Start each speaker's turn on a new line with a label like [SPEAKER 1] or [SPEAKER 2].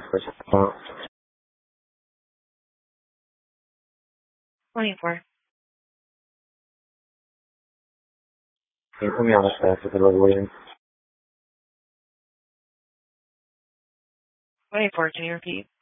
[SPEAKER 1] Uh,
[SPEAKER 2] 24.
[SPEAKER 1] Can you put me on the staff with the resolution?
[SPEAKER 2] 24, can you repeat?